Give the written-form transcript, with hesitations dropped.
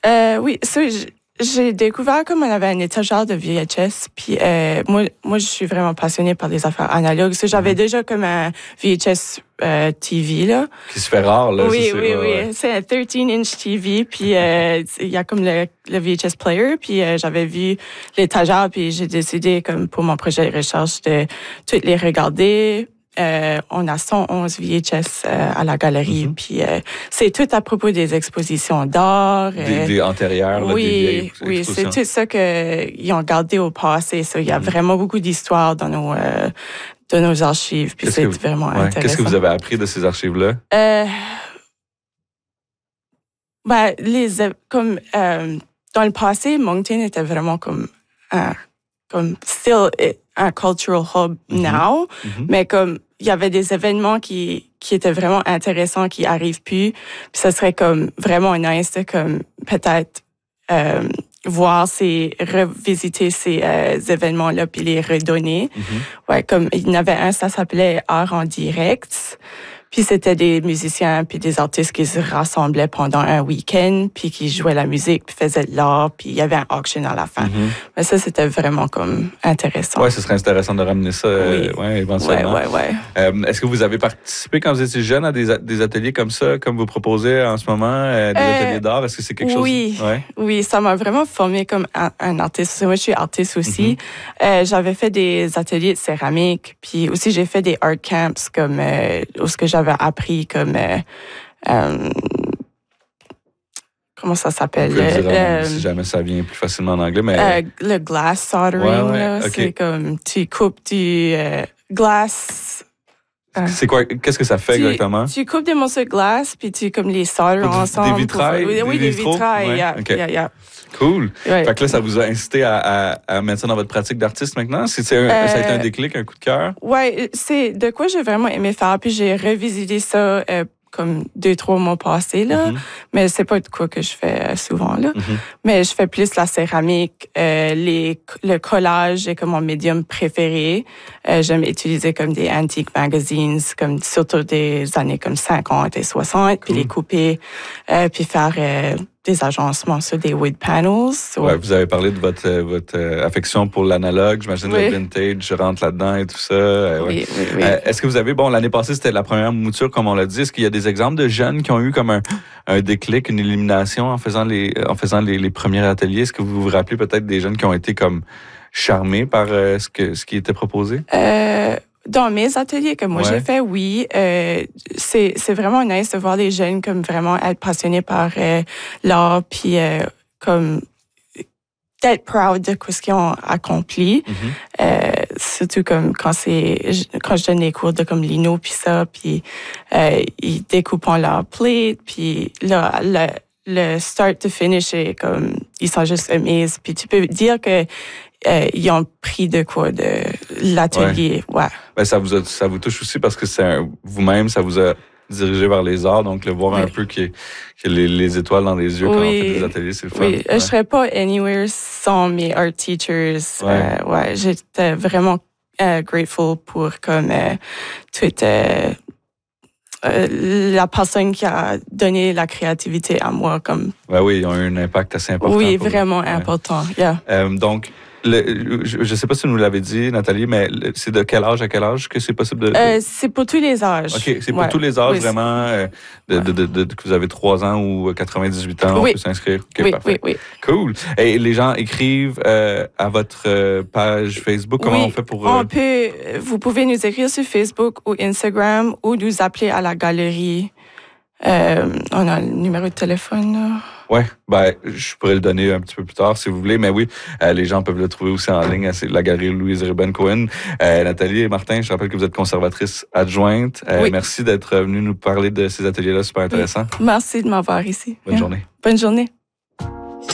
Oui, ça, j'ai découvert comme on avait un étagère de VHS, puis moi, je suis vraiment passionnée par les affaires analogues. Ça, j'avais déjà comme un VHS TV, là. Qui se fait rare, là. Oui, ça, oui. C'est un 13-inch TV, puis il y a comme le VHS player, puis j'avais vu l'étagère, puis j'ai décidé, comme pour mon projet de recherche, de toutes les regarder. On a 111 VHS à la galerie, puis c'est tout à propos des expositions d'art. Des antérieures, là, des vieilles oui, expositions. c'est tout ça qu'ils ont gardé au passé. Ça, il y a vraiment beaucoup d'histoires dans nos archives, puis c'est vraiment intéressant. Qu'est-ce que vous avez appris de ces archives-là? Dans le passé, Moncton était vraiment comme still un cultural hub now, mais comme il y avait des événements qui étaient vraiment intéressants qui arrivent plus, puis ça serait comme vraiment nice de comme peut-être revisiter ces événements-là puis les redonner. Ouais, comme il y en avait un, ça s'appelait Art en direct. Puis c'était des musiciens puis des artistes qui se rassemblaient pendant un week-end puis qui jouaient la musique puis faisaient de l'art puis il y avait un auction à la fin. Mais ça, c'était vraiment comme intéressant. Ouais, ce serait intéressant de ramener ça éventuellement. Ouais. Est-ce que vous avez participé quand vous étiez jeune à des ateliers comme ça, comme vous proposez en ce moment, des ateliers d'art? Est-ce que c'est quelque chose? Oui, ça m'a vraiment formé comme un artiste. Moi, je suis artiste aussi. J'avais fait des ateliers de céramique puis aussi j'ai fait des art camps comme où ce que j'avais appris comme comment ça s'appelle? Si jamais ça vient plus facilement en anglais, mais le glass soldering, là, okay. C'est comme tu coupes du glace. C'est quoi? Qu'est-ce que ça fait exactement? Tu coupes des morceaux de glace puis tu comme les soldres ensemble. Des vitrails? Oui, des vitrails. Yeah. Cool. Ouais. Fait que là, ça vous a incité à mettre ça dans votre pratique d'artiste maintenant? Ça a été un déclic, un coup de cœur? Oui, c'est de quoi j'ai vraiment aimé faire. Puis j'ai revisité ça comme 2-3 mois passés, là. Mais c'est pas de quoi que je fais souvent, là. Mais je fais plus la céramique. Le collage est comme mon médium préféré. J'aime utiliser comme des antique magazines, comme surtout des années comme 50 et 60, puis les couper, puis faire des agencements sur des wood panels. Ouais, vous avez parlé de votre affection pour l'analogue. J'imagine le vintage rentre là-dedans et tout ça. Oui. Est-ce que vous avez, l'année passée, c'était la première mouture, comme on l'a dit. Est-ce qu'il y a des exemples de jeunes qui ont eu comme un déclic, une illumination en faisant les premiers ateliers? Est-ce que vous vous rappelez peut-être des jeunes qui ont été comme charmés par ce qui était proposé? Dans mes ateliers que moi j'ai fait, oui, c'est vraiment nice de voir les jeunes comme vraiment être passionnés par l'art, puis comme d'être proud de ce qu'ils ont accompli. Surtout comme quand je donne des cours de comme lino puis ça, puis ils découpent leur plate, puis là le start to finish est comme ils sont juste amazed, puis tu peux dire que ils ont pris de quoi de l'atelier. Ouais. Ben, ça vous touche aussi parce que vous-même, ça vous a dirigé vers les arts, donc le voir un peu que les étoiles dans les yeux quand on fait des ateliers, c'est le fun. Oui, je serais pas anywhere sans mes art teachers. J'étais vraiment grateful pour comme toute la personne qui a donné la créativité à moi. Comme... Oui, ils ont eu un impact assez important. Oui, vraiment important. Yeah. Donc, je ne sais pas si vous nous l'avez dit, Nathalie, mais c'est de quel âge à quel âge que c'est possible de... c'est pour tous les âges. OK, c'est pour tous les âges, vraiment, que vous avez 3 ans ou 98 ans, on peut s'inscrire. Okay, parfait. Oui. Cool. Et les gens écrivent à votre page Facebook. Comment on fait pour... Vous pouvez nous écrire sur Facebook ou Instagram ou nous appeler à la galerie. On a le numéro de téléphone, là. Oui, je pourrais le donner un petit peu plus tard si vous voulez, mais oui, les gens peuvent le trouver aussi en ligne. C'est la galerie Louise Ruben-Cohen. Nathalie et Martin, je rappelle que vous êtes conservatrice adjointe. Merci d'être venus nous parler de ces ateliers-là super intéressants. Merci de m'avoir ici. Bonne journée. Bonne journée.